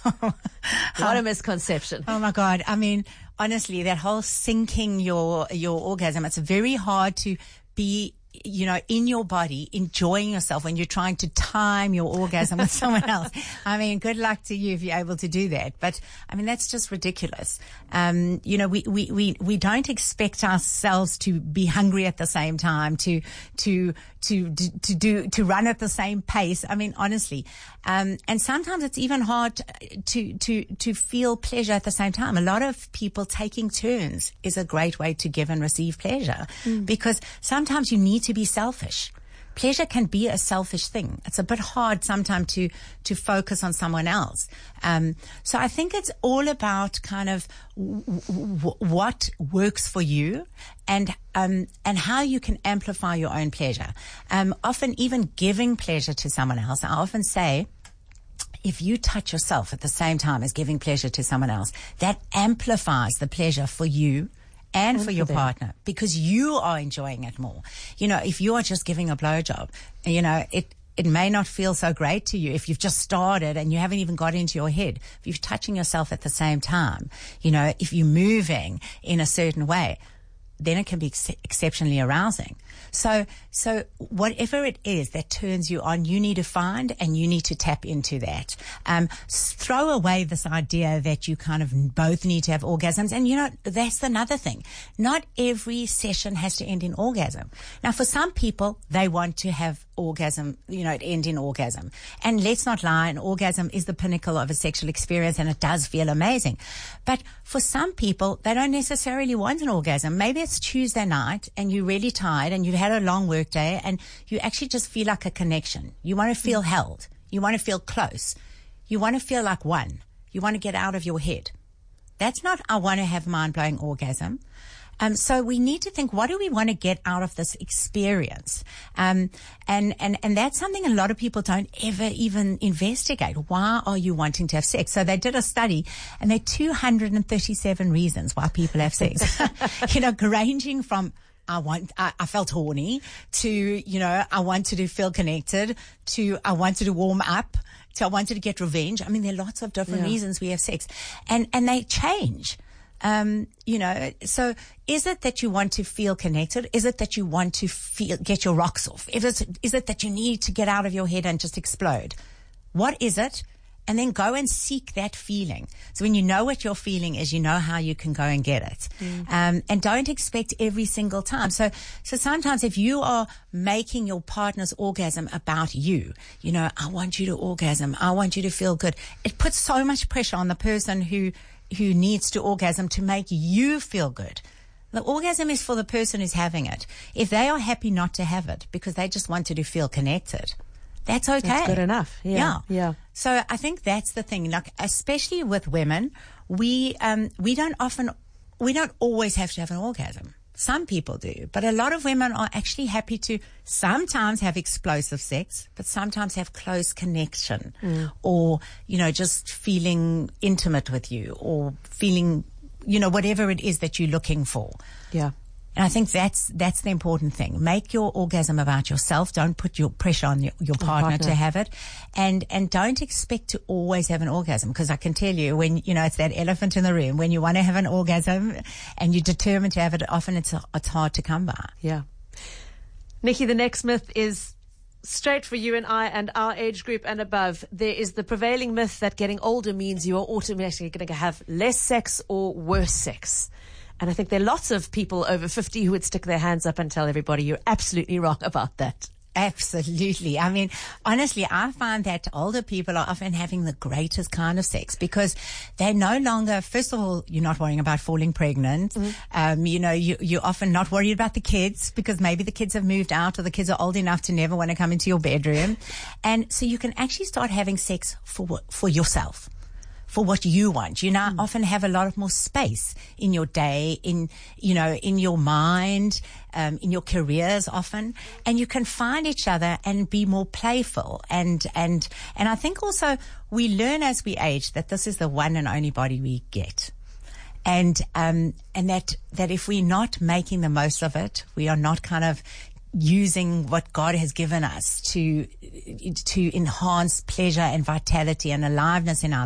What a misconception. Oh my God. I mean, honestly, that whole syncing your orgasm, it's very hard to be, in your body, enjoying yourself when you're trying to time your orgasm with someone else. I mean, good luck to you if you're able to do that. But I mean, that's just ridiculous. We don't expect ourselves to be hungry at the same time, to run at the same pace. I mean, honestly. And sometimes it's even hard to feel pleasure at the same time. A lot of people taking turns is a great way to give and receive pleasure, because sometimes you need to be selfish. Pleasure can be a selfish thing. It's a bit hard sometimes to focus on someone else. So I think it's all about kind of what works for you and how you can amplify your own pleasure. Often even giving pleasure to someone else. I often say, if you touch yourself at the same time as giving pleasure to someone else, that amplifies the pleasure for you and for your partner, because you are enjoying it more. If you are just giving a blowjob, it may not feel so great to you if you've just started and you haven't even got into your head. If you're touching yourself at the same time, if you're moving in a certain way, then it can be exceptionally arousing. So whatever it is that turns you on, you need to find and you need to tap into that. Throw away this idea that you kind of both need to have orgasms. And that's another thing. Not every session has to end in orgasm. Now, for some people, they want to have orgasm, it end in orgasm. And let's not lie, an orgasm is the pinnacle of a sexual experience and it does feel amazing. But for some people, they don't necessarily want an orgasm. Maybe it's Tuesday night and you're really tired and you've had a long work day and you actually just feel like a connection. You want to feel held. You want to feel close. You want to feel like one. You want to get out of your head. That's not, I want to have mind-blowing orgasm. So we need to think, what do we want to get out of this experience? And that's something a lot of people don't ever even investigate. Why are you wanting to have sex? So they did a study and there are 237 reasons why people have sex. Ranging from, I felt horny to, I wanted to feel connected to, I wanted to warm up to, I wanted to get revenge. I mean, there are lots of different reasons we have sex and they change. So is it that you want to feel connected? Is it that you want to get your rocks off? Is it that you need to get out of your head and just explode? What is it? And then go and seek that feeling. So when you know what your feeling is, you know how you can go and get it. And don't expect every single time. So sometimes if you are making your partner's orgasm about you, I want you to orgasm. I want you to feel good. It puts so much pressure on the person who needs to orgasm to make you feel good. The orgasm is for the person who's having it. If they are happy not to have it because they just wanted to feel connected, that's okay. That's good enough. Yeah. So I think that's the thing. Like, especially with women, we don't always have to have an orgasm. Some people do, but a lot of women are actually happy to sometimes have explosive sex, but sometimes have close connection or, just feeling intimate with you or feeling, whatever it is that you're looking for. Yeah. And I think that's the important thing. Make your orgasm about yourself. Don't put your pressure on your partner to have it. And don't expect to always have an orgasm, because I can tell you when, it's that elephant in the room, when you want to have an orgasm and you're determined to have it, often it's hard to come by. Yeah. Nikki, the next myth is straight for you and I and our age group and above. There is the prevailing myth that getting older means you are automatically going to have less sex or worse sex. And I think there are lots of people over 50 who would stick their hands up and tell everybody you're absolutely wrong about that. Absolutely. I mean, honestly, I find that older people are often having the greatest kind of sex because they're no longer, first of all, you're not worrying about falling pregnant. You're often not worried about the kids because maybe the kids have moved out or the kids are old enough to never want to come into your bedroom. And so you can actually start having sex for yourself. For what you want. You now often have a lot of more space in your day, in your mind, in your careers often, and you can find each other and be more playful. And I think also we learn as we age that this is the one and only body we get. And that if we're not making the most of it, we are not kind of using what God has given us to enhance pleasure and vitality and aliveness in our